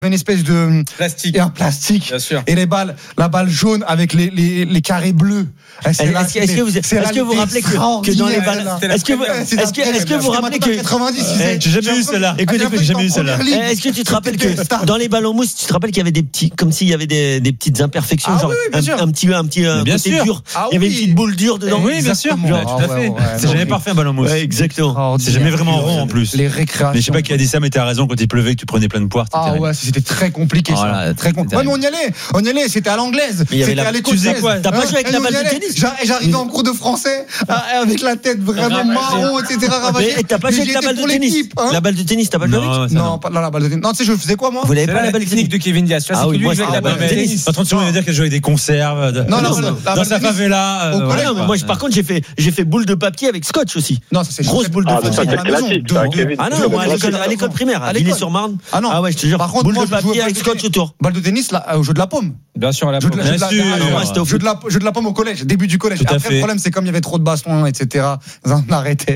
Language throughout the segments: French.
une espèce de plastique. Et un plastique. Bien sûr. Et la balle jaune avec les carrés bleus. Est-ce que vous rappelez que dans les balles, est-ce que vous rappelez que 90, j'ai jamais eu celle-là. Écoute, j'ai jamais eu celle-là. Est-ce que tu te rappelles que dans les ballons mousse, tu te rappelles qu'il y avait des petits, comme s'il y avait des petites imperfections, genre un petit côté dur. Il y avait une petite boule dure dedans. Oui, bien sûr. Tout à fait. C'est jamais parfait un ballon mousse. Exactement. C'est jamais vraiment rond en plus. Les récréations. Mais je sais pas qui a dit ça, mais t'as raison, quand il pleuvait, que tu prenais plein de poires. Ah ouais, c'était très compliqué. Très compliqué. Ouais, mais on y allait, c'était à l'anglaise. C'était à l'école. Tu sais quoi? T'as pas joué avec la balle de tennis? J'arrivais en cours de français avec la tête vraiment marron, etc. Mais t'as pas joué avec la balle de tennis? La balle de tennis, t'as pas joué avec? Non, pas la balle de tennis. Non, tu sais, je faisais quoi, moi? Vous n'avez pas la balle technique de Kevin Diaz. Ah oui, moi, avec la balle de tennis. En 30 secondes, il va dire qu'elle jouait avec des conserves. Non, dans sa favela. Non, mais moi, par contre, j'ai fait boule de papier avec scotch aussi. Non, ça c'est grosse boule de papier. Ah non, moi à l'école primaire, à Villiers-sur-Marne. Ah ouais, je te jure. Par contre, boule de papier avec scotch autour. Balle de tennis là, au jeu de la paume. Bien sûr, à la paume. Jeu de la paume au collège, début du collège. Après, le problème, c'est comme il y avait trop de bastons, etc. On arrêtait.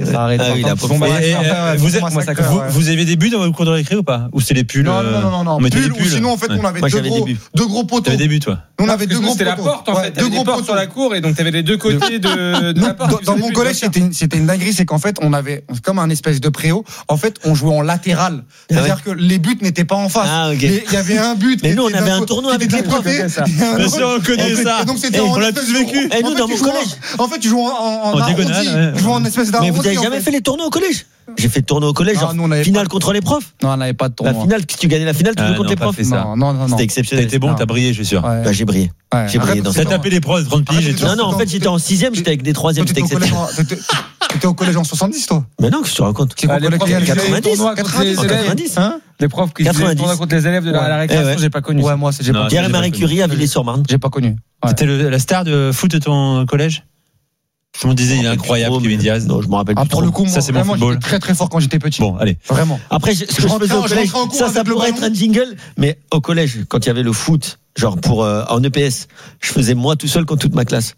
Vous avez des buts dans vos cours de récré ou pas? Ou c'est les pulls? Non. Pulls, ou sinon, en fait, on avait deux gros poteaux. T'avais des buts, toi? On avait deux gros poteaux. C'était la porte, en fait. Deux gros poteaux sur la cour, et donc t'avais les deux côtés de la porte. Dans mon collège, c'était une dinguerie, c'est qu'en fait, on avait comme un espèce de préau. En fait, on jouait en latéral. C'est-à-dire que les buts n'étaient pas en face. Il y avait un but. Mais nous, on avait un tournoi avec les profs. Bien sûr, on connaît ça. On l'a tous vécu. Et nous, dans mon collège. En fait, tu joues en diagonale. Tu joues en espèce d'arrondi. Mais vous avez jamais fait les tournois au collège? J'ai fait le tournoi au collège, genre finale contre les profs. Non, on n'avait pas de tournoi. La finale, tu gagnais la finale, tu joues contre les profs. Non. C'était exceptionnel. T'étais bon, t'as brillé, je suis sûr. Bah, j'ai brillé. J'ai brillé dans ça. T'as tapé les profs de 30 piges et tout. Non, en fait, j'étais en 6ème, j'étais avec des 3ème, c'était exceptionnel. T'étais au collège en 70, toi? Mais non, que je te raconte. C'est quoi, 90? Les profs qui faisaient le tournoi contre les élèves de la récréation, j'ai pas connu. Ouais, moi, j'ai pas. Pierre et Marie Curie à Villiers-sur-Marne. J'ai pas connu. T'étais la star de foot de ton collège? Je me disais, il est incroyable, Kevin Diaz. Non, je me rappelle plus. Pour le coup, ça, c'est mon football. J'étais très très fort quand j'étais petit. Bon, allez. Vraiment. Après, ce que je faisais au collège, ça pourrait être un jingle, mais au collège, quand il y avait le foot, genre en EPS, je faisais moi tout seul contre toute ma classe.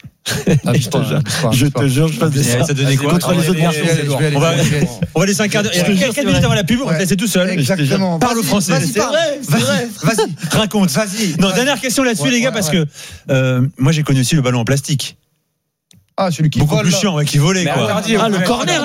Je te jure, je faisais ça. Ça donnait quoi? Contre les autres garçons. On va laisser un quart d'heure. Il y a 4 minutes avant la pub, on va te laisser tout seul. Exactement. Parle au français. C'est vrai. Vas-y. Raconte. Non, dernière question là-dessus, les gars, parce que moi, j'ai connu aussi le ballon en plastique. Ah, celui qui beaucoup vole, plus chiant, qui volait, quoi. Le corner,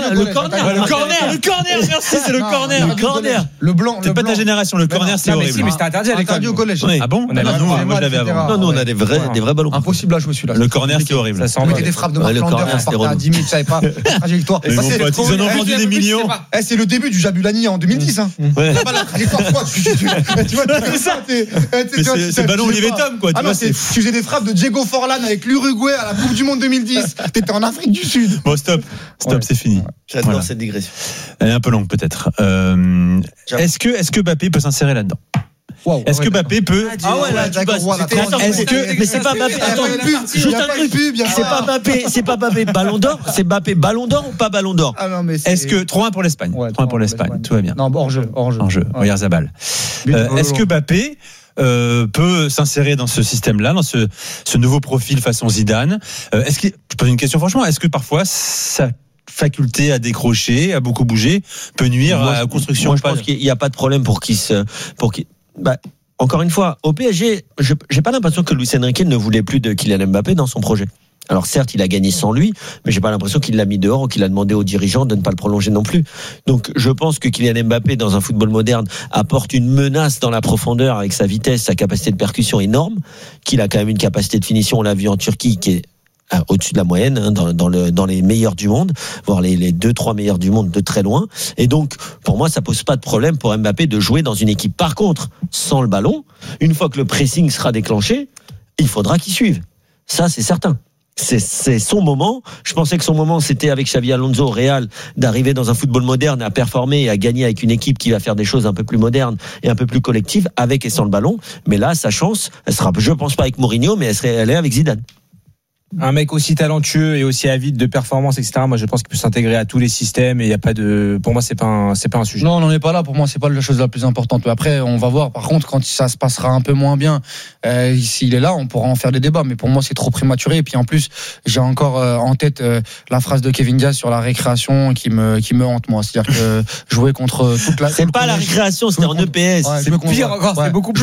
merci, c'est le corner. Le corner. Le blanc. T'es pas de ta génération, le corner, c'est horrible. Mais c'était interdit à l'école. Interdit au collège. Ah bon? Moi, je l'avais avant. Non, nous, on a des vrais ballons. Impossible à jouer celui-là. Le corner, c'est horrible. On mettait des frappes de Marc Lander, on partait à 10 000, tu savais pas. Trajectoire. Ils en ont vendu des millions. C'est le début du Jabulani en 2010. Là-bas, la trajectoire, tu vois, c'est ça. C'est ballon Olivier Tom, quoi. Tu faisais des frappes de Diego Forlán avec l'Uruguay à la Coupe du Monde 2010. T'étais en Afrique du Sud. Bon, stop, c'est fini. J'adore cette digression. Elle est un peu longue, peut-être. Est-ce que Mbappé peut s'insérer là-dedans? Est-ce que Mbappé peut? Ah ouais, là, d'accord. Mais c'est pas Mbappé. Attends, juste un truc. C'est pas Mbappé Ballon d'Or. C'est Mbappé Ballon d'Or ou pas Ballon d'Or? Est-ce que 3-1 pour l'Espagne? 3-1 pour l'Espagne. Tout va bien. Non, hors-jeu. Regarde Zabal. Est-ce que Mbappé peut s'insérer dans ce système-là, dans ce nouveau profil façon Zidane? Je pose une question franchement, est-ce que parfois sa faculté à décrocher, à beaucoup bouger, peut nuire à la construction? Moi, je pense qu'il n'y a pas de problème pour qu'il encore une fois, au PSG, j'ai pas l'impression que Luis Enrique ne voulait plus de Kylian Mbappé dans son projet. Alors certes, il a gagné sans lui, mais j'ai pas l'impression qu'il l'a mis dehors ou qu'il a demandé aux dirigeants de ne pas le prolonger non plus. Donc je pense que Kylian Mbappé, dans un football moderne, apporte une menace dans la profondeur avec sa vitesse, sa capacité de percussion énorme, qu'il a quand même une capacité de finition, on l'a vu en Turquie, qui est au-dessus de la moyenne, dans les meilleurs du monde, voire les 2-3 meilleurs du monde de très loin. Et donc, pour moi, ça pose pas de problème pour Mbappé de jouer dans une équipe. Par contre, sans le ballon, une fois que le pressing sera déclenché, il faudra qu'il suive. Ça, c'est certain. C'est son moment. Je pensais que son moment, c'était avec Xabi Alonso au Real, d'arriver dans un football moderne, à performer et à gagner avec une équipe qui va faire des choses un peu plus modernes et un peu plus collectives, avec et sans le ballon. Mais là, sa chance, elle sera, je pense pas avec Mourinho, mais elle est avec Zidane. un mec aussi talentueux et aussi avide de performance, etc. Moi, je pense qu'il peut s'intégrer à tous les systèmes et il y a pas de. Pour moi, c'est pas un sujet. Non, on n'en est pas là. Pour moi, c'est pas la chose la plus importante. Mais après, on va voir. Par contre, quand ça se passera un peu moins bien, s'il est là, on pourra en faire des débats. Mais pour moi, c'est trop prématuré. Et puis en plus, j'ai encore en tête la phrase de Kevin Diaz sur la récréation qui me hante, moi. C'est-à-dire que jouer contre toute la. C'est pas la récréation, c'était en EPS. C'est pire encore. C'est beaucoup plus.